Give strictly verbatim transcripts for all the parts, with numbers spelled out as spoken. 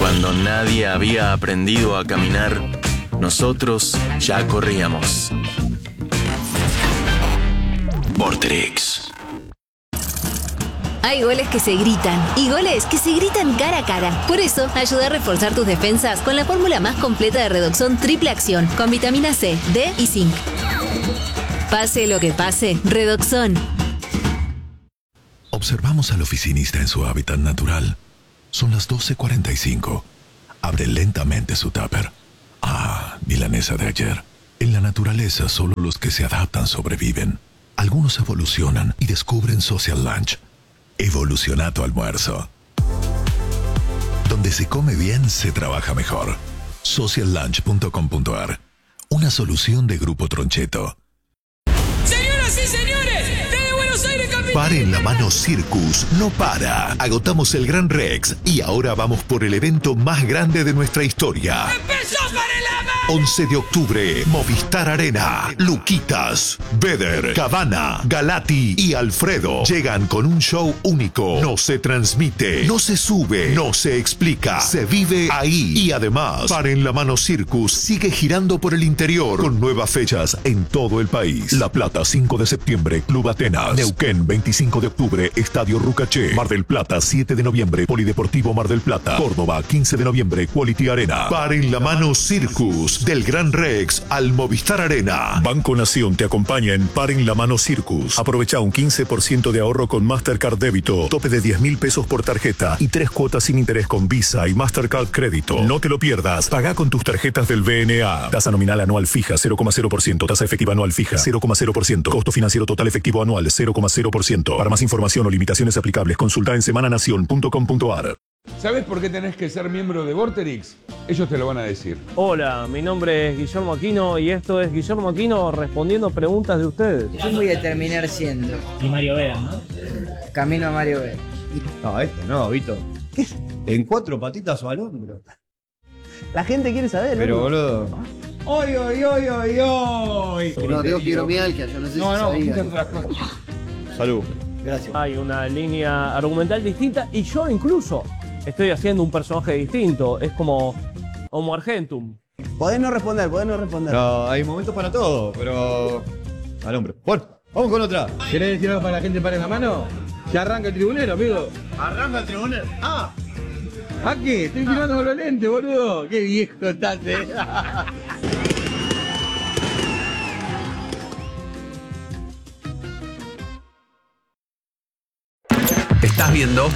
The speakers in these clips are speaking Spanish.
Cuando nadie había aprendido a caminar, nosotros ya corríamos. Vorterix. Hay goles que se gritan y goles que se gritan cara a cara. Por eso, ayuda a reforzar tus defensas con la fórmula más completa de Redoxon Triple Acción, con vitamina C, D y zinc. Pase lo que pase, Redoxon. Observamos al oficinista en su hábitat natural. Son las doce cuarenta y cinco. Abre lentamente su tupper. Ah, milanesa de ayer. En la naturaleza, solo los que se adaptan sobreviven. Algunos evolucionan y descubren Social Lunch. Evoluciona tu almuerzo. Donde se come bien, se trabaja mejor. social lunch punto com punto a r. Una solución de Grupo Troncheto. Señoras y señores, desde Buenos Aires, capital. Pare en la mano Circus, no para. Agotamos el Gran Rex y ahora vamos por el evento más grande de nuestra historia. ¡Empezó para la mano! once de octubre, Movistar Arena. Luquitas, Beder, Cabana, Galati y Alfredo llegan con un show único. No se transmite, no se sube, no se explica, se vive ahí. Y además, Pare en la mano Circus sigue girando por el interior con nuevas fechas en todo el país. La Plata, cinco de septiembre, Club Atenas. Neuquén, veinticinco de octubre, Estadio Rucaché. Mar del Plata, siete de noviembre, Polideportivo Mar del Plata. Córdoba, quince de noviembre, Quality Arena. Pare en la mano Circus. Del Gran Rex al Movistar Arena. Banco Nación te acompaña en Pare en la mano Circus. Aprovecha un quince por ciento de ahorro con Mastercard Débito. Tope de diez mil pesos por tarjeta y tres cuotas sin interés con Visa y Mastercard Crédito. No te lo pierdas. Paga con tus tarjetas del B N A. Tasa nominal anual fija cero coma cero por ciento. Tasa efectiva anual fija cero coma cero por ciento. Costo financiero total efectivo anual cero coma cero por ciento. Para más información o limitaciones aplicables, consulta en semana nación punto com punto a r. ¿Sabes por qué tenés que ser miembro de Vorterix? Ellos te lo van a decir. Hola, mi nombre es Guillermo Aquino y esto es Guillermo Aquino respondiendo preguntas de ustedes. ¿Quién voy a terminar siendo? Y Mario Vera, ¿no? Camino a Mario Vera. No, esto no, Vito. ¿Qué? ¿En cuatro patitas o al hombro? La gente quiere saber, Pero, ¿no? boludo... ¡Oy, oy, oy, oy, oy! No, digo fibromialgia, yo no sé no, si no, sabía. Salud. Gracias. Hay una línea argumental distinta y yo incluso estoy haciendo un personaje distinto. Es como Homo Argentum. Podés no responder, podés no responder. No, hay momentos para todo, pero... Al hombro. Bueno, vamos con otra. ¿Querés decir algo para la gente para en la mano? Ya arranca el tribunero, amigo. Arranca el tribunero. ¡Ah! ¿A qué? Estoy mirando con los lentes, boludo. Qué viejo estás, eh. Estás viendo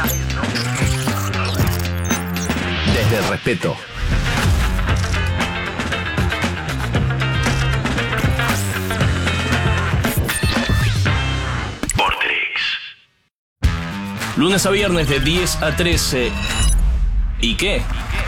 Desde el Respeto. Vorterix. Lunes a viernes de diez a trece. ¿Y qué?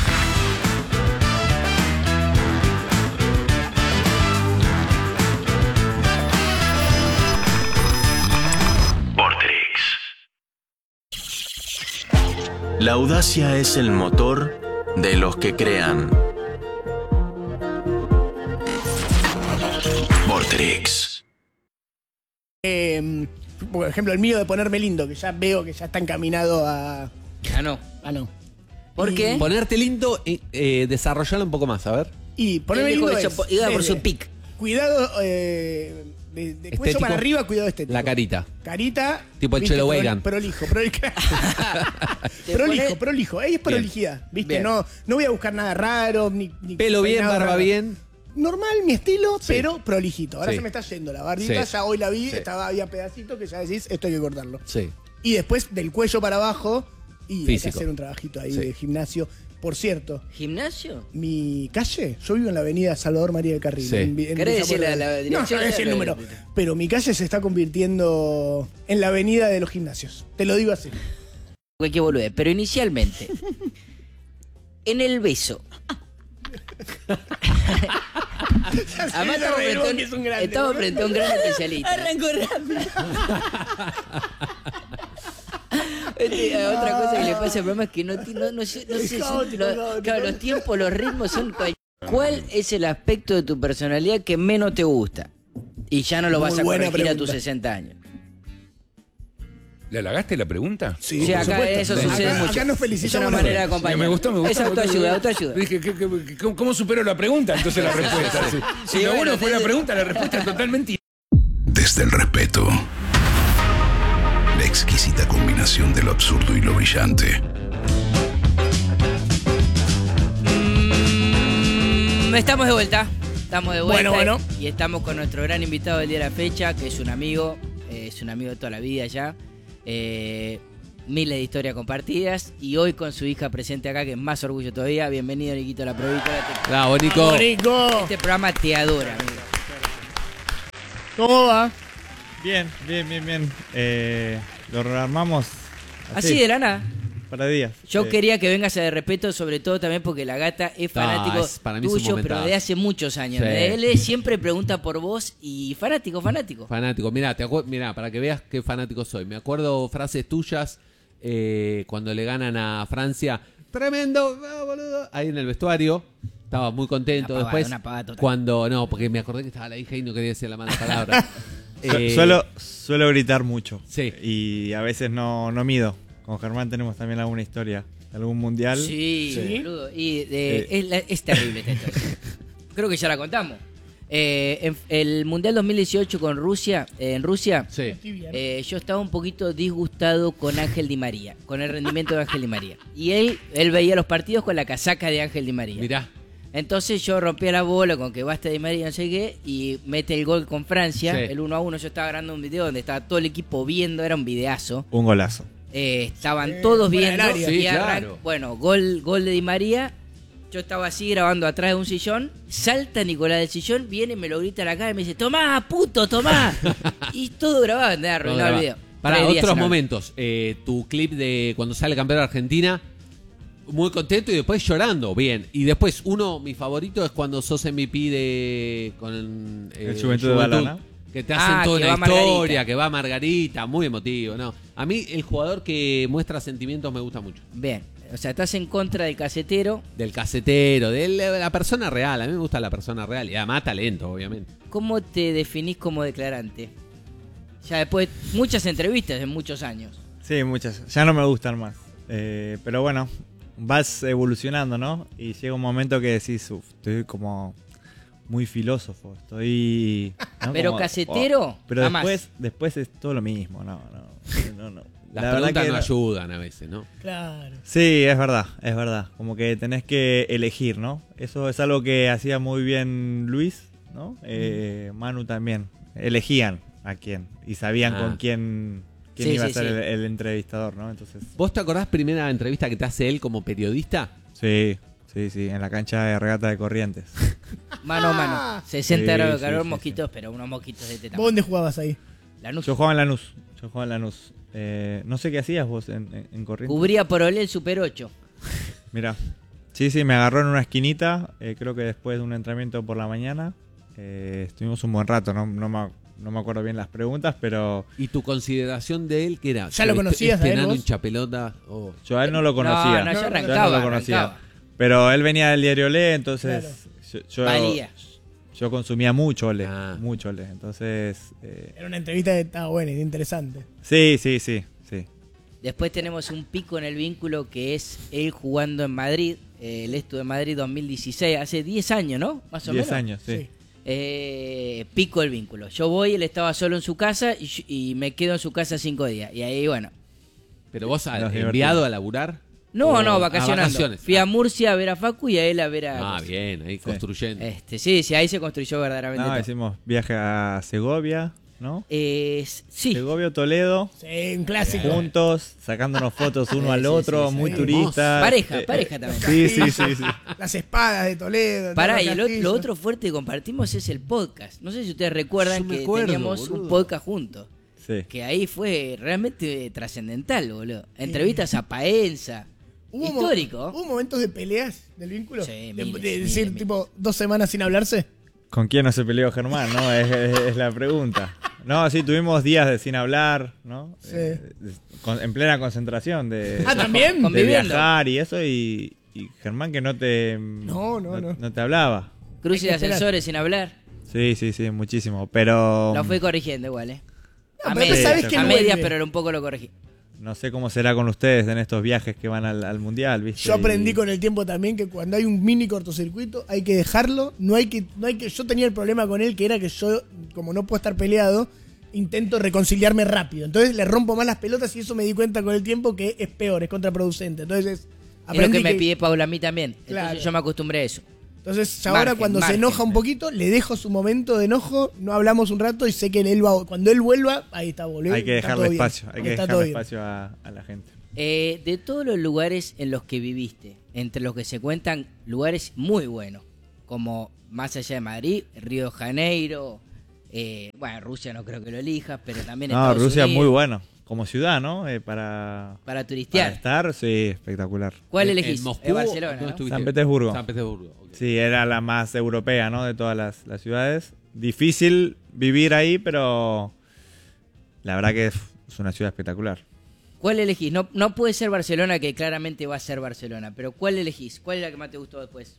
La audacia es el motor de los que crean. Vorterix. Eh, por ejemplo, el mío de ponerme lindo, que ya veo que ya está encaminado a... Ah, no. Ah, no. ¿Por y, qué? Ponerte lindo y eh, desarrollarlo un poco más, a ver. Y ponerme lindo es... Iba por desde su pic. Cuidado... Eh, De, de cuello Estético. para arriba, cuidado estético. La carita. Carita. Tipo el viste, Chelo pro- Weigand. Prolijo, prolijo. prolijo, prolijo. Ahí es prolijidad. ¿Viste? No, no voy a buscar nada raro. Ni, ni Pelo bien, peinado barba raro. bien. Normal, mi estilo, Sí. pero prolijito. Ahora Sí. se me está yendo la barbita. Sí. Ya hoy la vi, Sí. estaba, había pedacitos que ya decís, esto hay que cortarlo. Sí. Y después del cuello para abajo, y hay que Físico. hacer un trabajito ahí Sí. de gimnasio. Por cierto, ¿Gimnasio? mi calle, yo vivo en la avenida Salvador María del Carril. Sí. en- en ¿Querés Villa decir Pueblo. la- la No, dirección? yo no sé el número. Pero mi calle se está convirtiendo en la avenida de los gimnasios. Te lo digo así. Qué boludez. Pero inicialmente, en el beso. Además estamos frente, a un- que es un grande, estamos ¿no? frente a un gran especialista. Arrancó rápido. Este, otra cosa que le pasa al programa es que no, ti- no, no sé, no Es sé si- caótico, lo- caótico. claro, los tiempos, los ritmos son cual- ¿Cuál es el aspecto de tu personalidad que menos te gusta? Y ya no lo vas Muy a buena corregir a pregunta. tus sesenta años. ¿Le halagaste la pregunta? Sí, sí, acá eso sucede acá, mucho. Acá nos felicitamos. Es una manera de acompañar. Me gustó, me gustó. Es autoayuda, autoayuda. Dije, ¿qué, qué, qué, ¿cómo supero la pregunta? Entonces la respuesta. Sí. Si Sí, lo bueno, bueno fue la desde- pregunta, la respuesta es totalmente... Desde el respeto. La exquisita combinación de lo absurdo y lo brillante. Mm, estamos de vuelta. Estamos de vuelta. Bueno, bueno. Y estamos con nuestro gran invitado del día de la fecha, que es un amigo, eh, es un amigo de toda la vida ya. Eh, miles de historias compartidas. Y hoy con su hija presente acá, que es más orgullo todavía. Bienvenido, Niquito, a la probita. Bravo, Nico. Vamos, Nico. Este programa te adora, amigo. ¿Cómo va? Bien, bien, bien, bien. Eh, lo rearmamos Así de la nada. para días. Yo Eh, quería que vengas a De Respeto, sobre todo también porque la gata es Ah, fanático es- para mí es un tuyo, pero momentazo. de hace muchos años. Sí. Él siempre pregunta por vos y fanático, fanático. Fanático, mirá, te acuer- mirá, para que veas qué fanático soy. Me acuerdo frases tuyas eh, cuando le ganan a Francia. Tremendo, ah, boludo. Ahí en el vestuario. Estaba muy contento. Una pavada, Después, una pavada total. cuando, no, porque me acordé que estaba la hija y no quería decir la mala palabra. su- Eh, suelo, suelo gritar mucho. Sí. Y a veces no, no mido. Con Germán tenemos también alguna historia. ¿Algún mundial? Sí, Sí. boludo. Y eh, Sí. es, la- es terrible esta historia. Creo que ya la contamos. Eh, en- el Mundial dos mil dieciocho con Rusia, eh, en Rusia, Sí. eh, yo estaba un poquito disgustado con Ángel Di María, con el rendimiento de Ángel Di María. Y él, él veía los partidos con la casaca de Ángel Di María. Mirá. Entonces yo rompía la bola con que basta Di María, no sé qué, y mete el gol con Francia, Sí. el uno a uno. Yo estaba grabando un video donde estaba todo el equipo viendo, era un videazo. Un golazo. Eh, estaban todos fuera del viendo. área. y Sí, arran- claro. Bueno, gol, gol de Di María. Yo estaba así grabando atrás de un sillón. Salta Nicolás del sillón, viene, me lo grita a la cara y me dice: ¡Tomá, puto, tomá! Y todo grabado, me arruinó el video. Para Tres días otros sin hablar. momentos, eh, tu clip de cuando sale campeón de Argentina, muy contento y después llorando, bien. Y después, uno, mi favorito es cuando sos M V P de con eh, El Juventud de Balana. que te hacen Ah, toda que una va Margarita. historia, que va Margarita, muy emotivo, ¿no? A mí el jugador que muestra sentimientos me gusta mucho. Bien, o sea, estás en contra del casetero. Del casetero, de la persona real. A mí me gusta la persona real y además talento, obviamente. ¿Cómo te definís como declarante? Ya después de muchas entrevistas en muchos años. Sí, muchas. Ya no me gustan más. Eh, pero bueno, vas evolucionando, ¿no? Y llega un momento que decís, uff, estoy como muy filósofo. Estoy. ¿no? Pero Como, casetero, oh. Pero jamás. después, después es todo lo mismo. No, no, no, no. Las La verdad preguntas que no no- ayudan a veces, ¿no? Claro. Sí, es verdad, es verdad. Como que tenés que elegir, ¿no? Eso es algo que hacía muy bien Luis, ¿no? Eh, Manu también. Elegían a quién y sabían Ah. con quién, quién Sí, iba sí, a ser sí. el, el entrevistador, ¿no? Entonces, ¿Vos te acordás primera entrevista que te hace él como periodista? sí, sí, sí, en la cancha de regata de Corrientes. Mano a mano. sesenta Sí, grados de sí, calor, sí, mosquitos, pero unos mosquitos de ¿Vos teta. dónde jugabas ahí? Lanús. Yo jugaba en Lanús, yo jugaba en Lanús. Eh, no sé qué hacías vos en, en, en Corrientes. Cubría por Olé el Super ocho. Mirá. Sí, sí, me agarró en una esquinita, eh, creo que después de un entrenamiento por la mañana. Eh, estuvimos un buen rato, no, no, me, no me acuerdo bien las preguntas, pero ¿Y tu consideración de él qué era? ¿Ya lo Este- conocías este a él enano vos? hincha pelota? Oh. yo a él no lo conocía. No, no, ya Yo arrancaba, no lo conocía. arrancaba. Pero él venía del diario Olé, entonces yo, yo, Valía. yo consumía mucho Olé, Ah. mucho Olé. Entonces, eh, Era una entrevista que estaba buena y interesante. sí, sí, sí, sí. Después tenemos un pico en el vínculo que es él jugando en Madrid, eh, el Estu de Madrid dos mil dieciséis, hace diez años, ¿no? Más o Diez menos. años, sí. Sí. Eh, pico el vínculo. Yo voy, él estaba solo en su casa y, yo- y me quedo en su casa cinco días. Y ahí, bueno. ¿Pero vos has Nos enviado divertimos. a laburar? No, ¿O- no, ah, vacacionando. vacaciones? Fui a Murcia a ver a Facu y a él a ver a... Ah, bien, ahí construyendo. Este, sí, sí, ahí se construyó verdaderamente No, todo. hicimos viaje a Segovia, ¿no? Eh, sí. Segovia, Toledo. Sí, un clásico. Juntos, sacándonos fotos uno Sí, al sí, otro, sí, sí. muy Sí. turistas. Pareja, Eh, pareja eh, también. Sí, sí, sí, sí. Las espadas de Toledo. Pará, todos y los lo, lo castillos. otro fuerte que compartimos es el podcast. No sé si ustedes recuerdan Yo me que acuerdo, teníamos boludo. un podcast juntos. Sí. Que ahí fue realmente trascendental, boludo. Entrevistas a Paenza. ¿Hubo mo- Histórico. ¿Hubo momentos de peleas del vínculo? Sí, de, miles, de miles, decir, miles. tipo, dos semanas sin hablarse. ¿Con quién no se peleó Germán? ¿No? Es, es- es la pregunta. No, sí, tuvimos días de sin hablar, ¿no? Sí. Eh, de- con- en plena concentración de, Ah, ¿también? de Conviviendo. viajar y eso, y, y Germán que no te, No, no, no. no te hablaba. Cruce de Hay que esperar. ascensores sin hablar. Sí, sí, sí, muchísimo. Pero Lo fui corrigiendo igual, ¿eh? A, pero medias, sabes que a él medias, vuelve. pero un poco lo corregí. No sé cómo será con ustedes en estos viajes que van al, al mundial, ¿viste? Yo aprendí Y- con el tiempo también que cuando hay un mini cortocircuito hay que dejarlo, no hay que, no hay que. Yo tenía el problema con él que era que yo, como no puedo estar peleado, intento reconciliarme rápido. Entonces le rompo más las pelotas y eso me di cuenta con el tiempo que es peor, es contraproducente. Entonces Es lo aprendí que me que- pide Paula a mí también. Claro. Entonces yo me acostumbré a eso. Entonces ahora Margen, cuando margen. se enoja un poquito, le dejo su momento de enojo, no hablamos un rato y sé que él va, cuando él vuelva, ahí está, volvió. Hay que está dejarle todo bien. espacio, hay que Está todo dejarle bien. espacio a, a la gente. Eh, de todos los lugares en los que viviste, entre los que se cuentan lugares muy buenos, como más allá de Madrid, Río de Janeiro, eh, bueno, Rusia no creo que lo elijas, pero también No, Estados Rusia es Unidos, muy bueno. Como ciudad, ¿no? Eh, para, para turistear. para estar, sí, espectacular. ¿Cuál En- elegís? en Moscú, Eh, Barcelona, ¿dónde ¿no? estuviste? San Petersburgo. San Petersburgo. ok. Sí, era la más europea, ¿no? De todas las, las ciudades. Difícil vivir ahí, pero la verdad que es, es una ciudad espectacular. ¿Cuál elegís? No, no puede ser Barcelona, que claramente va a ser Barcelona, pero ¿cuál elegís? ¿Cuál es la que más te gustó después?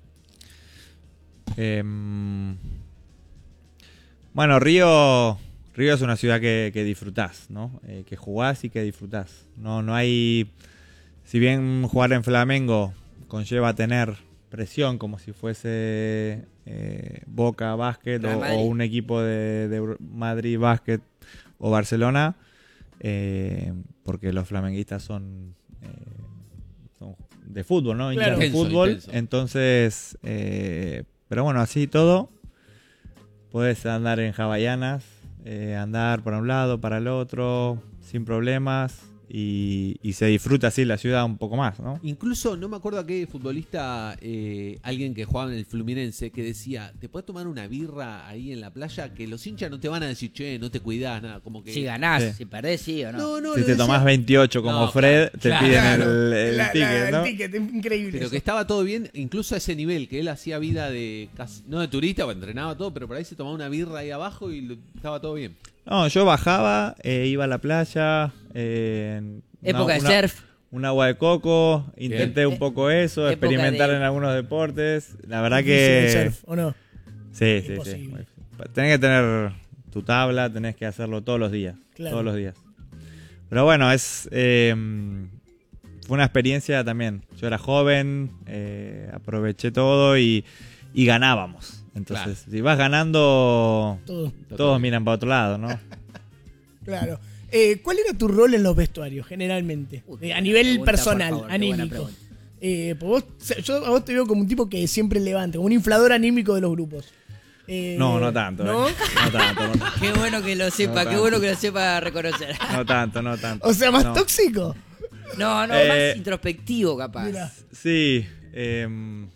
Em, bueno, Río, Río es una ciudad que, que disfrutás, ¿no? Eh, que jugás y que disfrutás. No, no hay... Si bien jugar en Flamengo conlleva tener presión como si fuese eh, Boca Básquet Real o, Madrid. o un equipo de, de Euro- Madrid Básquet o Barcelona, eh, porque los flamenguistas son, eh, son de fútbol, ¿no? Claro. Hinchas de Intenso, fútbol. intenso. Entonces, eh, pero bueno, así y todo, puedes andar en hawaianas, eh, andar para un lado, para el otro, sin problemas. Y, y se disfruta así la ciudad un poco más, ¿no? Incluso, no me acuerdo a qué futbolista, eh, alguien que jugaba en el Fluminense, que decía, te puedes tomar una birra ahí en la playa, que los hinchas no te van a decir, che, no te cuidás, nada, como que... Si ganás, Sí. si perdés, sí o no. No, no, Si lo te decía- tomás veintiocho como No, Fred, claro, te claro. piden Claro. el, el La- la- ticket, ¿no? El ticket, es increíble. Pero eso. que estaba todo bien, incluso a ese nivel, que él hacía vida de, casi- no de turista, o entrenaba todo, pero por ahí se tomaba una birra ahí abajo y lo- estaba todo bien. No, yo bajaba, eh, iba a la playa, eh, una- Época de una- surf. un agua de coco, intenté Bien. un poco eso, Época experimentar de- en algunos deportes. La verdad Difícil el que... surf, ¿o no? Sí, sí, sí. Imposible. Tenés que tener tu tabla, tenés que hacerlo todos los días. Claro. Todos los días. Pero bueno, es... eh, fue una experiencia también. Yo era joven, eh, aproveché todo y, y ganábamos. Entonces, si vas ganando, Todo. todos miran para otro lado, ¿no? Claro. Eh, ¿Cuál era tu rol en los vestuarios, generalmente? Uy, Eh, a buena nivel pregunta, personal, por favor, qué buena anímico. pregunta. Eh, pues vos, se- yo a vos te veo como un tipo que siempre levanta, como un inflador anímico de los grupos. Eh, No, no tanto. ¿no? eh. No tanto, no tanto. Qué bueno que lo sepa, No qué bueno que lo sepa reconocer. No tanto, no tanto. O sea, más No. tóxico. No, no, Eh, más introspectivo capaz. Mira. Sí. em,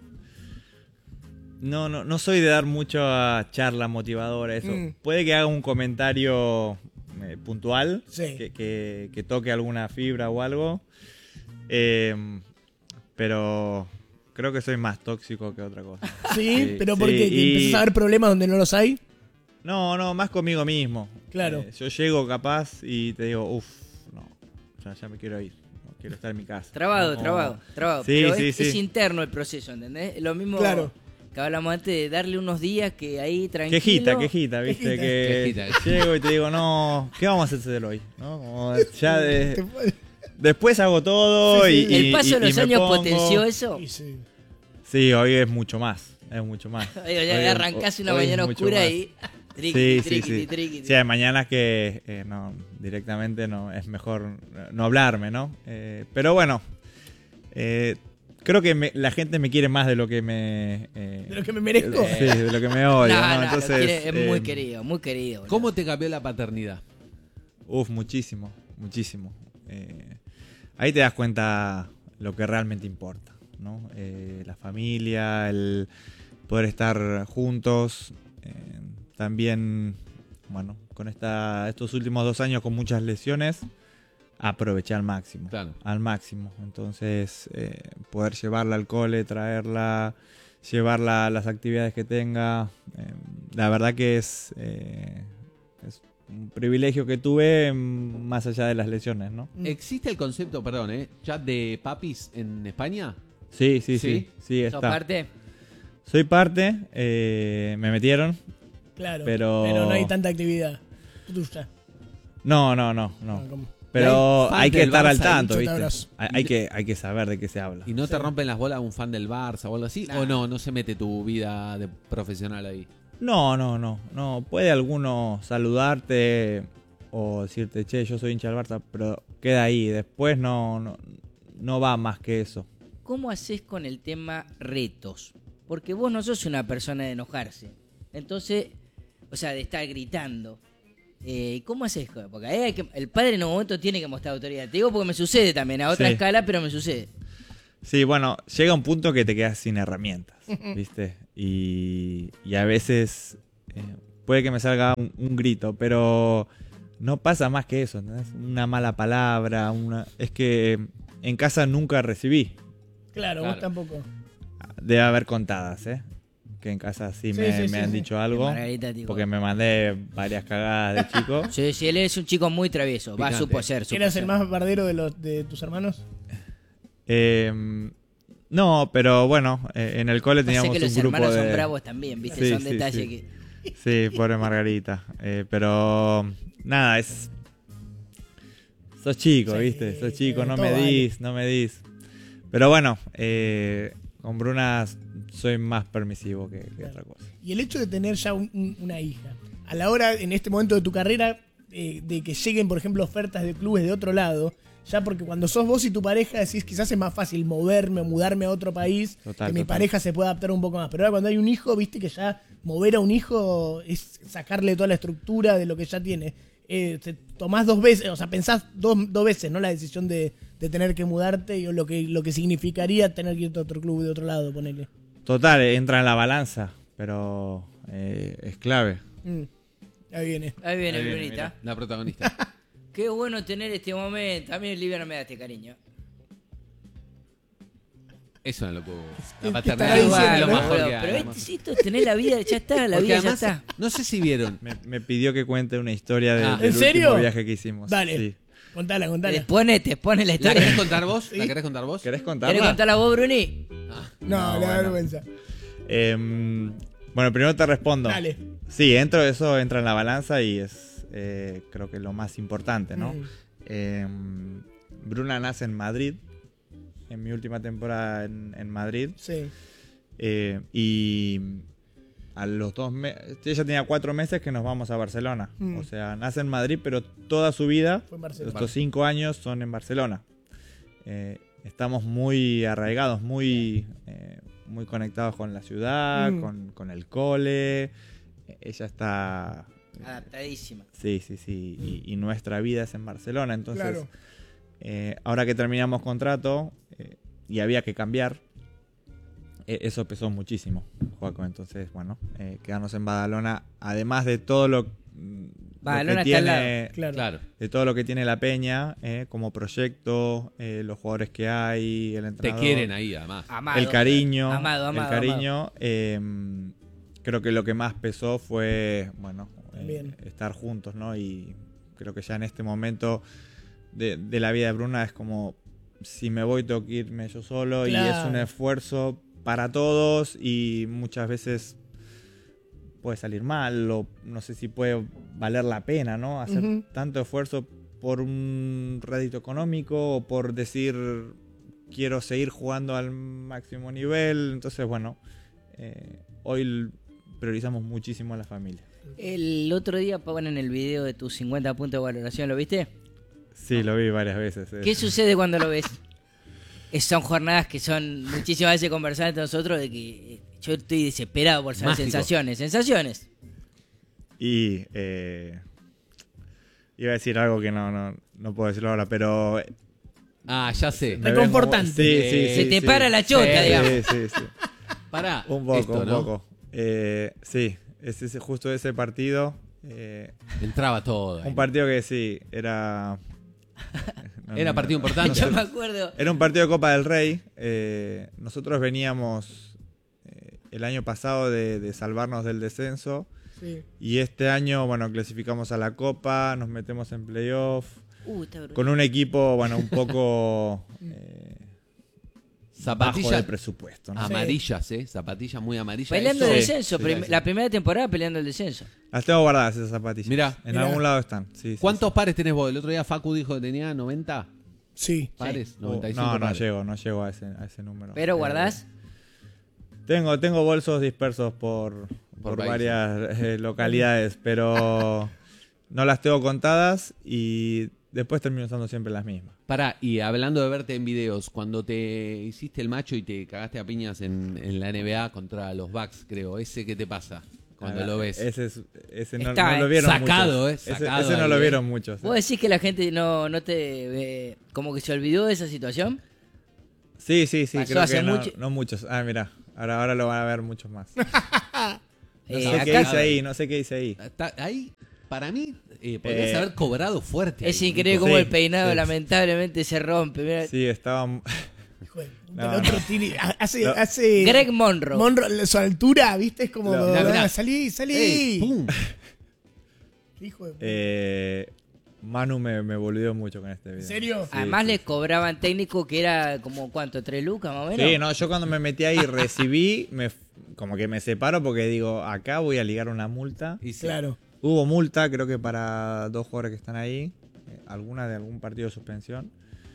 no, no, no soy de dar mucho a charla motivadora, eso. Mm. Puede que haga un comentario eh, puntual, Sí. que, que- que toque alguna fibra o algo. em, pero creo que soy más tóxico que otra cosa. Sí, pero sí, porque y- empezás a ver problemas donde no los hay. No, no, más conmigo mismo. Claro. Eh, yo llego capaz y te digo, uff, no, ya, ya me quiero ir. No quiero estar en mi casa. Trabado, No. trabado, trabado. Sí, Pero sí, es, sí. es interno el proceso, ¿entendés? Lo mismo Claro. que hablamos antes de darle unos días que ahí tranquilo. Quejita, quejita, viste, Quejita. que Quejita. llego y te digo, no, ¿qué vamos a hacer hoy? ¿No? Como ya de- Te fue- después hago todo Sí, y, sí. El y- paso y- de los y me años pongo. potenció eso. Sí, sí. Sí, hoy es mucho más, es mucho más. Digo, Hoy ya es- arrancás una hoy es mañana mucho oscura más. y triqui, Sí, sí, triqui, sí. triqui. Sí, hay mañanas que eh, no, directamente no, es mejor no hablarme, ¿no? Eh, pero bueno, eh, creo que me- la gente me quiere más de lo que me... eh, ¿De lo que me merezco? Sí, de lo que me odia, No, ¿no? no, lo Entonces, quiere- es muy eh, querido, muy querido. boludo. ¿Cómo te cambió la paternidad? Uf, muchísimo, muchísimo. Eh, ahí te das cuenta lo que realmente importa, ¿no? Eh, la familia, el poder estar juntos. eh, también, bueno, con esta, estos últimos dos años con muchas lesiones, aproveché al máximo. Claro. Al máximo. Entonces, eh, poder llevarla al cole, traerla, llevarla a las actividades que tenga. eh, la verdad que es... eh, es un privilegio que tuve mm, más allá de las lesiones, ¿no? ¿Existe el concepto, perdón, eh, chat de papis en España? Sí, sí, sí, ¿Sí? sí, ¿Sos está. parte? Soy parte, eh, me metieron, Claro. Pero- Pero no hay tanta actividad. tuya. No, no, no, no. No, ¿cómo? Pero Fan hay que del estar al Barça, tanto, dicho, te ¿viste? abrazo. Hay, hay que, hay que saber de qué se habla. ¿Y no te Sí. rompen las bolas un fan del Barça o algo así? Nah. ¿O no? ¿No se mete tu vida de profesional ahí? No, no, no, no. Puede alguno saludarte o decirte, che, yo soy hincha del Barça, pero queda ahí. Después no, no, no va más que eso. ¿Cómo haces con el tema retos? Porque vos no sos una persona de enojarse. Entonces, o sea, de estar gritando. Eh, ¿Cómo haces? Porque ahí hay que, el padre en un momento tiene que mostrar autoridad. Te digo porque me sucede también, a otra Sí. escala, pero me sucede. Sí, bueno, llega un punto que te quedas sin herramientas, ¿viste? Y, y a veces eh, puede que me salga un, un grito, pero no pasa más que eso, ¿entendés? Una mala palabra, una... Es que en casa nunca recibí. Claro, Claro. vos tampoco. Debe haber contadas, ¿eh? Que en casa sí, Sí, me, sí, me sí, han sí. dicho algo. Margarita, tipo- Porque me mandé varias cagadas de chico. Sí, sí, él es un chico muy travieso. Va, Picante. supo ser. supo ¿Eras ser. el más bardero de los de tus hermanos? Eh, no, pero bueno, eh, en el cole Pasa teníamos que los un grupo hermanos de... son bravos también, ¿viste? Sí, son sí, detalles sí. que... Sí, pobre Margarita. Eh, pero nada, es... Sos chico, Sí, ¿viste? Sos chico, no todo me vale. dis, no me dis. Pero bueno, eh, con Bruna soy más permisivo que, que otra cosa. Y el hecho de tener ya un- un- una hija, a la hora, en este momento de tu carrera, eh, de que lleguen, por ejemplo, ofertas de clubes de otro lado, ya porque cuando sos vos y tu pareja decís, quizás es más fácil moverme, mudarme a otro país, Total, que mi total. pareja se pueda adaptar un poco más. Pero ahora cuando hay un hijo, viste que ya mover a un hijo es sacarle toda la estructura de lo que ya tiene. Eh, te tomás dos veces, o sea, pensás dos, dos veces, ¿no? La decisión de, de tener que mudarte y lo que, lo que significaría tener que irte a otro club de otro lado, ponele. Total, entra en la balanza, pero eh, es clave. Mm. Ahí viene. Ahí viene Ahí viene, Brunita. mirá, la protagonista. Qué bueno tener este momento. A mí Olivia no me da este cariño. Eso no lo puedo. ¿Qué- La qué paternidad estará es diciendo, lo no? mejor Pero, que hay, pero lo este, más- si esto es tener la vida, ya está, la Porque vida además, ya está. no sé si vieron. Me, me pidió que cuente una historia de- Ah. del ¿En serio? último viaje que hicimos. Dale. Sí. Contala, contala. Ponete, pone la ¿La historia. querés contar vos? Sí. ¿La querés contar vos? ¿Querés contarla? ¿Querés contarla vos, Bruni? Ah, No, No, le da bueno. vergüenza. Em, bueno, primero te respondo. Dale. Sí, entro, eso entra en la balanza y es eh, creo que lo más importante, ¿no? Mm. Em, Bruna nace en Madrid, en mi última temporada en, en Madrid. Sí. eh, y a los dos meses, ella tenía cuatro meses que nos vamos a Barcelona. Mm. O sea, nace en Madrid, pero toda su vida, Fue en Barcelona. estos cinco años, son en Barcelona. Eh, estamos muy arraigados, muy, eh, muy conectados con la ciudad, Mm. con, con el cole. Ella está... Adaptadísima. Sí, sí, sí. Y, y nuestra vida es en Barcelona. Entonces, Claro. eh, ahora que terminamos contrato eh, y había que cambiar, eh, eso pesó muchísimo, Joaco. Entonces, bueno, eh, quedarnos en Badalona, además de todo lo, mm, Badalona lo que está al tiene, lado. Claro. claro. de todo lo que tiene la Peña, eh, como proyecto, eh, los jugadores que hay, el Te entrenador. quieren ahí, además. Amado. El cariño, Amado, amado, el cariño, eh, creo que lo que más pesó fue, bueno, eh, Bien. estar juntos, ¿no? Y creo que ya en este momento de, de la vida de Bruna es como, si me voy tengo que irme yo solo y es Claro. un esfuerzo para todos y muchas veces puede salir mal o no sé si puede valer la pena, ¿no? Hacer Ujú. tanto esfuerzo por un rédito económico o por decir quiero seguir jugando al máximo nivel. Entonces, bueno, eh, hoy priorizamos muchísimo a la familia. El otro día ponen el video de tus cincuenta puntos de valoración, ¿lo viste? Sí, lo vi varias veces. eh. ¿Qué sucede cuando lo ves? Es- son jornadas que son muchísimas veces conversar entre nosotros de que eh, yo estoy desesperado por saber Mágico. sensaciones. Sensaciones. Y eh, iba a decir algo que no, no, no puedo decirlo ahora, pero... Ah, ya sé. me Reconfortante. ves como- Sí, sí, Se sí, te sí. para la chota, Sí, digamos. Sí, sí, sí. Pará. Un poco, esto, un ¿no? poco. Eh, sí, es ese, justo ese partido. eh, Entraba todo. ahí. un partido que sí, era... no, Era no, partido no, importante. Yo me acuerdo. Era un partido de Copa del Rey. eh, nosotros veníamos eh, el año pasado de, de salvarnos del descenso. Sí. Y este año, bueno, clasificamos a la Copa, nos metemos en playoff. Uh, está brutal. Con un equipo, bueno, un poco... eh, Zapatillas bajo de presupuesto, ¿no? Amarillas, ¿eh? Zapatillas muy amarillas. Peleando Eso- el descenso. Sí, prim- sí. La primera temporada peleando el descenso. Las tengo guardadas esas zapatillas. Mirá. En Mirá. algún lado están. Sí, sí, ¿Cuántos pares tenés vos? El otro día Facu dijo que tenía noventa. Sí. Pares, sí. noventa y cinco No, no pares. llego, no llego a ese, a ese número. ¿Pero Eh, guardás? Tengo, tengo bolsos dispersos por, por, país. varias eh, localidades, pero no las tengo contadas y después termino usando siempre las mismas. Pará, y hablando de verte en videos, cuando te hiciste el macho y te cagaste a piñas en, en la N B A contra los Bucks, creo, ¿ese qué te pasa cuando Ah, lo ves? Ese, es- ese no, Está, no lo eh. vieron Sacado, muchos. eh, Ese- sacado ese, no ahí, lo eh. vieron muchos. ¿Vos decís que la gente no, no te... eh, como que se olvidó de esa situación? Sí, sí, sí, Pasó creo hace que no, mucho- no muchos. Ah, mira, ahora, ahora lo van a ver muchos más. No Eh, sé qué acá- dice ahí, no sé qué dice ahí. Está- ahí, para mí, eh, podrías Eh, haber cobrado fuerte. Es ahí, increíble Nico. cómo Sí, el peinado sí. lamentablemente se rompe. Mirá. Sí, estaba... Hijo de puta, No, el otro no. tiri- hace, No. hace Greg Monroe. Monroe, su altura, ¿viste? Es como, No. Mirá, mirá. ah, salí, salí. Ey, pum. Hijo de puta. Eh, Manu me, me volvió mucho con este video. ¿En serio? Sí, Además sí. le cobraban técnico que era como, ¿cuánto? ¿Tres lucas más o menos? Sí, no, yo cuando me metí ahí recibí, me, como que me separo porque digo, acá voy a ligar una multa. Y sí. Claro. Hubo multa, creo que para dos jugadores que están ahí, eh, alguna de algún partido de suspensión.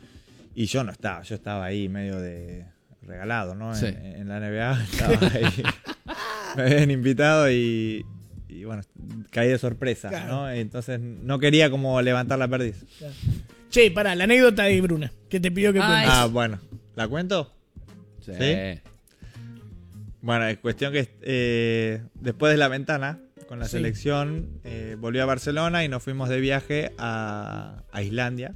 Y yo no estaba, yo estaba ahí medio de regalado, ¿no? Sí. En, en la N B A, estaba ahí. Me habían invitado y, y bueno, caí de sorpresa, Claro. ¿no? Entonces no quería como levantar la perdiz. Che, pará, la anécdota de Bruna, que te pidió que Ah, cuentes. Ah, bueno, ¿la cuento? Sí. ¿Sí? Bueno, es cuestión que eh, después de la ventana, con la Sí. selección, eh, volví a Barcelona y nos fuimos de viaje a, a Islandia.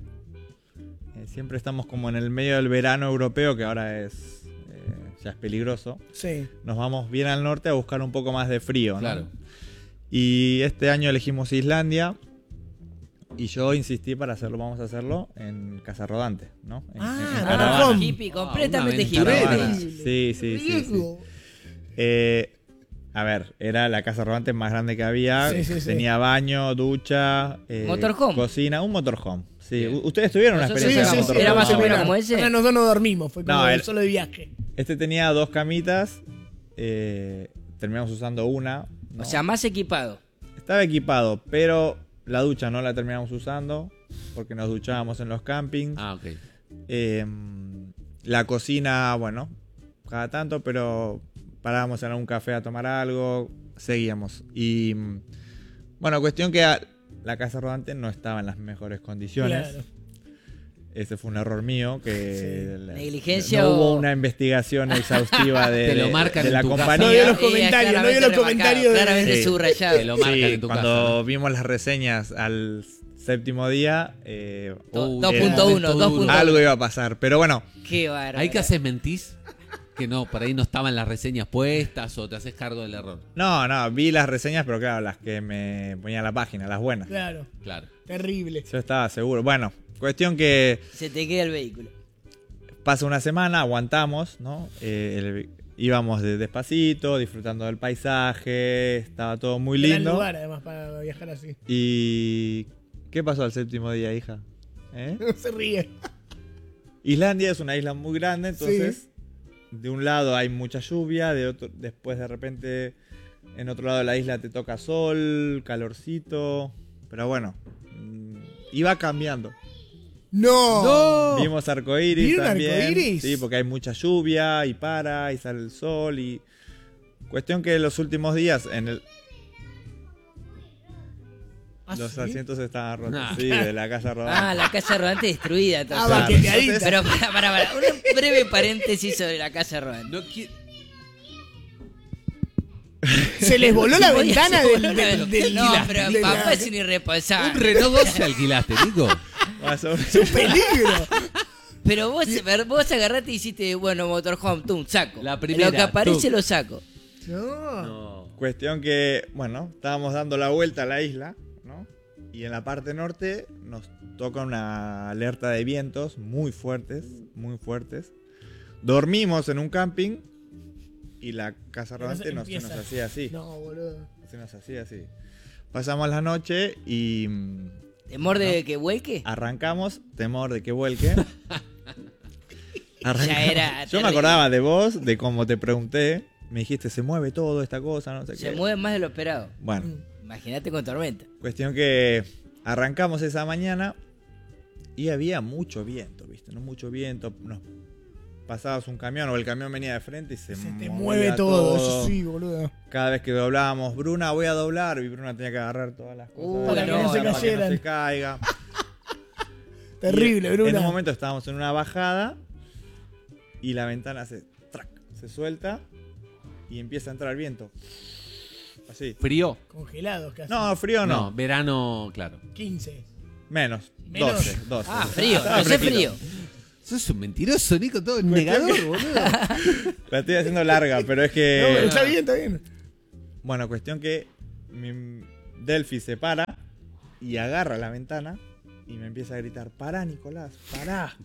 Eh, siempre estamos como en el medio del verano europeo, que ahora es eh, ya es peligroso. Sí. Nos vamos bien al norte a buscar un poco más de frío, ¿no? Claro. Y este año elegimos Islandia. Y yo insistí para hacerlo, vamos a hacerlo en Casa Rodante, ¿no? En, Ah, en- en no, caravana. ¿cómo? Hippie, Ah, completamente una hippie. aventurera. Caravana. Sí, sí, sí, sí. Riesgo. Eh, a ver, era la casa rodante más grande que había. Sí, sí, sí. Tenía baño, ducha, eh, Motorhome. cocina, un motorhome. Sí, Bien. U- ustedes tuvieron una Nosotros Sí, experiencia sí, en sí. motorhome. Era más o No, menos bueno. como ese. Ahora nosotros no dormimos, fue como No, era- solo de viaje. Este tenía dos camitas. eh, terminamos usando una. ¿no? O sea, más equipado. Estaba equipado, pero la ducha no la terminamos usando porque nos duchábamos en los campings. Ah, ok. Eh, la cocina, bueno, cada tanto, pero parábamos en algún café a tomar algo, seguíamos. Y mm, bueno, cuestión que a- la casa rodante no estaba en las mejores condiciones. Claro. Ese fue un error mío, que la- Negligencia no o- hubo una investigación exhaustiva de, Te lo de- marcan de en la tu casa. compañía. No vio los Y es comentarios, no vio claramente los remarcado, comentarios de- Claramente Sí. subrayado. Te lo marcan Sí, en tu cuando casa. vimos las reseñas al séptimo día, eh, Do- Uh, dos era- punto uno, dos punto uno. algo iba a pasar. Pero bueno, Qué bárbaro. ¿Hay que hacer mentís? Que no, por ahí no estaban las reseñas puestas o te haces cargo del error. no, no, vi las reseñas, pero claro, las que me ponía la página, las buenas. Claro, Claro. terrible. Yo estaba seguro. Bueno, cuestión que Se te queda el vehículo. pasa una semana, aguantamos, ¿no? Eh, el- íbamos de despacito, disfrutando del paisaje, estaba todo muy Gran lindo. lugar, además, para viajar así. ¿Y qué pasó al séptimo día, hija? ¿Eh? No se ríe. Islandia es una isla muy grande, entonces de un lado hay mucha lluvia, de otro, después de repente en otro lado de la isla te toca sol, calorcito, pero bueno, mm, iba cambiando. No. Vimos arcoíris ¿Vieron también. arcoíris? Sí, porque hay mucha lluvia y para y sale el sol y cuestión que los últimos días en el ¿Ah, los sí? asientos estaban rotos, Nah. sí, de la casa rodante. Ah, la casa rodante destruida. entonces. Ah, baqueteadita. Pero para, para, para. Un breve paréntesis sobre la casa rodante. No qui- Se les voló la Se podía- ventana se del, voló la- del, del- No, de la- pero de la- papá es un irresponsable. Un Renault doce alquilaste, Nico. Más o menos. Es un peligro. Pero vos, vos agarraste y hiciste, bueno, motorhome, tú, un saco. La primera, Lo que aparece tú. lo saco. No. No. Cuestión que, bueno, estábamos dando la vuelta a la isla, ¿no? Y en la parte norte nos toca una alerta de vientos muy fuertes, muy fuertes. Dormimos en un camping y la casa rodante nos, se nos Empieza. hacía así. No, boludo. Se nos hacía así. Pasamos la noche y mm, ¿Temor de que vuelque? arrancamos, temor de que vuelque. Arrancamos. Ya era Yo terrible. me acordaba de vos, de cómo te pregunté. Me dijiste, se mueve todo esta cosa, no sé Se qué. mueve más de lo esperado. Bueno, Imagínate con tormenta. cuestión que arrancamos esa mañana y había mucho viento, ¿viste? No mucho viento. Nos pasabas un camión o el camión venía de frente y se, Se te movía mueve todo, eso sí, boludo. Cada vez que doblábamos, Bruna, voy a doblar, y Bruna tenía que agarrar todas las cosas. Uh, Para que no para se que no cayeran. se caiga. Terrible, Y Bruna. En un momento estábamos en una bajada y la ventana se, trac, se suelta y empieza a entrar viento. Así. ¿Frío? Congelados casi. No, frío no. No, verano, claro. quince. Menos. Menos. doce, doce. Ah, frío, Estaba no sé fresquito. frío. Sos un mentiroso, Nico, todo negador, boludo. La estoy haciendo larga, pero es No, que... pero está bien, está bien. Bueno, cuestión que mi Delphi se para y agarra la ventana y me empieza a gritar, pará, Nicolás, pará.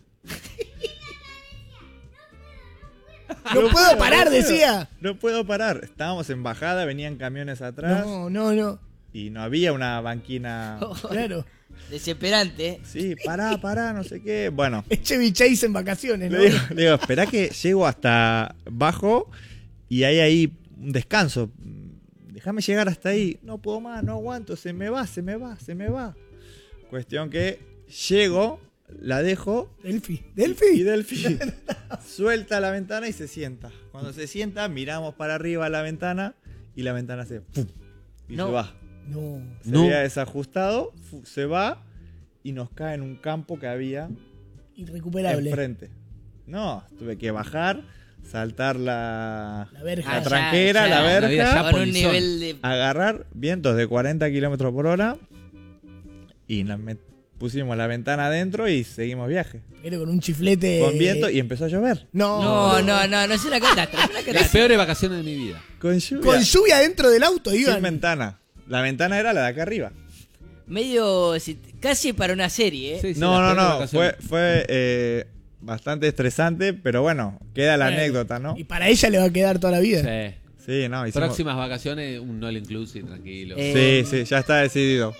No puedo parar, no puedo, decía. No puedo parar. Estábamos en bajada, venían camiones atrás No, no, no. y no había una banquina. Claro. Desesperante, ¿eh? Sí, pará, pará, no sé qué. Bueno, Es Chevy Chase en vacaciones, ¿no? le digo, le digo, esperá que llego hasta bajo y hay ahí un descanso. Déjame llegar hasta ahí. No puedo más, no aguanto, se me va, se me va, se me va. Cuestión que llego, la dejo. Delphi. Y Delphi. Delphi suelta la ventana y se sienta. Cuando se sienta, miramos para arriba a la ventana y la ventana se ¡pum! Y No. se va. No. Se No. había desajustado, fu- se va y nos cae en un campo que había Irrecuperable. enfrente. No, tuve que bajar, saltar la, La verja. la Ah, ya, tranquera, ya. la La vida verja, ya Con un polizón. nivel de... agarrar vientos de cuarenta kilómetros por hora y nos met- pusimos la ventana adentro y seguimos viaje. Pero con un chiflete. Con viento y empezó a llover. No. No, no, no, no es una catástrofe, es una Las catástrofe. peores vacaciones de mi vida. Con lluvia. Con lluvia dentro del auto, Sin iban. ventana. La ventana era la de acá arriba. Medio, si- casi para una serie, ¿eh? Sí, sí, No, las no, peores no. vacaciones. Fue, fue eh, bastante estresante, pero bueno, queda la Bueno, anécdota, ¿no? Y para ella le va a quedar toda la vida. Sí. Sí, no. Hicimos... Próximas vacaciones, un all inclusive, tranquilo. Eh, Sí, sí, ya está decidido.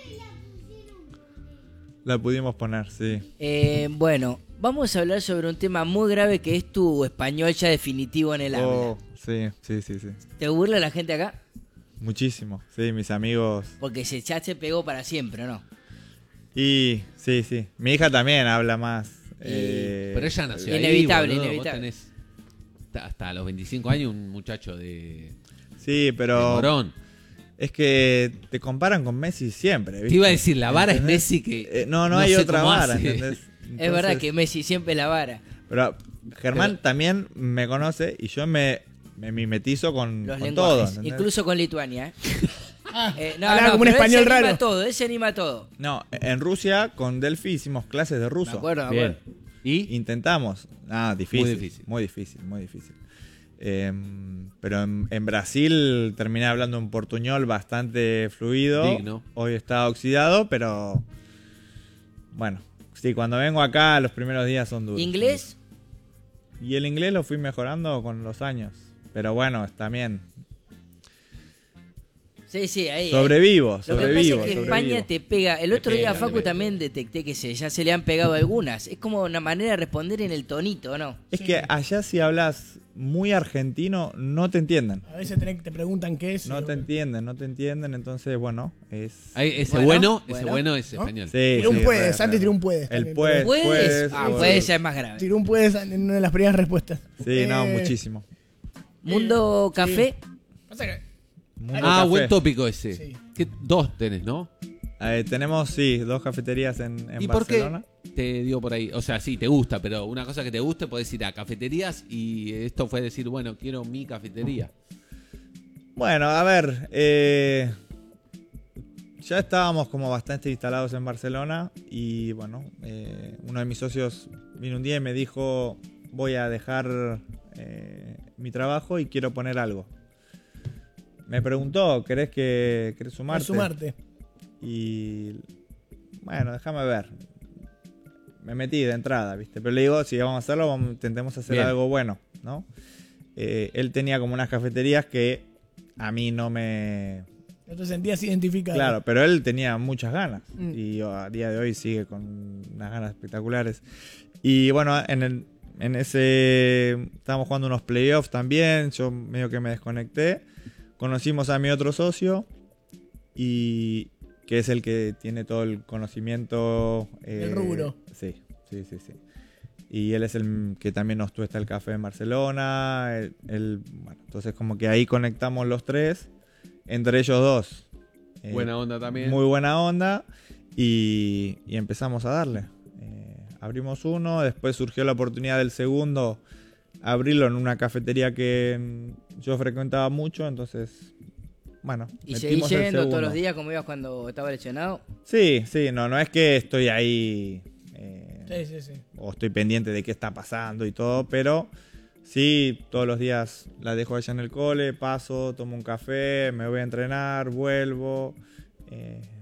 La pudimos poner, sí. Eh, bueno, vamos a hablar sobre un tema muy grave que es tu español ya definitivo en el habla. Oh, sí, sí, sí, sí. ¿Te burla la gente acá? Muchísimo. Sí, mis amigos. Porque se, ya se pegó para siempre, ¿no? Y sí, sí. Mi hija también habla más. eh, Pero ella nació ahí, Inevitable, boludo. inevitable. Vos tenés hasta- hasta los veinticinco años un muchacho de, Sí, de pero Morón. es que te comparan con Messi siempre. ¿viste? Te iba a decir, la vara es ¿Entendés? Messi que... Eh, no, no, no hay sé otra cómo vara, hace. ¿entendés? Es verdad Entonces- que Messi siempre la vara. Pero Germán Pero- también me conoce y yo me, me mimetizo con, Los con lenguajes, todo. ¿entendés? incluso con Lituania, ¿eh? Eh, no, hablaba no, como un pero él español se anima raro. a todo, él se anima a todo. No, en Rusia con Delphi hicimos clases de ruso. Me acuerdo, me Bien. acuerdo. ¿Y? Intentamos. Ah, difícil. Muy difícil. Muy difícil, muy difícil. Eh, pero en, en Brasil terminé hablando un portuñol bastante fluido. Digno. Hoy está oxidado, pero bueno, sí, cuando vengo acá los primeros días son duros. ¿Inglés? Y el inglés lo fui mejorando con los años. Pero bueno, también Sí, sí, ahí. ahí. sobrevivo, Lo que sobrevivo. pasa es que sobrevivo. España te pega. El Te otro día, pega, Facu, te pega. también detecté que se, ya se le han pegado algunas. Es como una manera de responder en el tonito, ¿no? Es que allá si hablas muy argentino no te entienden. A veces tenés- te preguntan qué es. No y- te entienden, no te entienden, entonces bueno, es... Ahí, ese Bueno, bueno, ese bueno. bueno es ¿No? español. Sí, Tiró un sí, puedes, re, antes re. tiró un puedes El también, puedes, ¿Puedes? puedes, ah, puedes. puede ser más grave. Tiró un puedes en una de las primeras respuestas. Sí, no, Eh, muchísimo. Mundo Café. Pasa que Mundo Ah, café. buen tópico ese. Sí. ¿Qué- dos tenés, ¿no? Eh, tenemos, sí, dos cafeterías en, en ¿Y por Barcelona. qué te dio por ahí? O sea, sí, te gusta, pero una cosa que te guste, podés ir a cafeterías y esto fue decir, bueno, quiero mi cafetería. Bueno, a ver, eh, ya estábamos como bastante instalados en Barcelona y bueno, eh, uno de mis socios vino un día y me dijo, voy a dejar eh, mi trabajo y quiero poner algo. Me preguntó, ¿querés que querés a sumarte? sumarte. Y bueno, déjame ver. Me metí de entrada, ¿viste? Pero le digo, si vamos a hacerlo, vamos, intentemos hacer Bien. algo bueno, ¿no? Eh, él tenía como unas cafeterías que a mí no me... No te sentías identificado. Claro, pero él tenía muchas ganas. Mm. Y a día de hoy sigue con unas ganas espectaculares. Y bueno, en, el, en ese estábamos jugando unos playoffs también, yo medio que me desconecté. Conocimos a mi otro socio, y que es el que tiene todo el conocimiento. Eh, el rubro. Sí, sí, sí, sí. Y él es el que también nos tuesta el café en Barcelona. Él, él, bueno, entonces como que ahí conectamos los tres, entre ellos dos. Eh, Buena onda también. Muy buena onda. Y, y empezamos a darle. Eh, abrimos uno, después surgió la oportunidad del segundo, abrirlo en una cafetería que yo frecuentaba mucho, entonces, bueno. ¿Y seguís yendo todos los días como ibas cuando estaba lesionado? Sí, sí, no, no es que estoy ahí eh, sí, sí, sí. o estoy pendiente de qué está pasando y todo, pero sí, todos los días la dejo allá en el cole, paso, tomo un café, me voy a entrenar, vuelvo. Eh,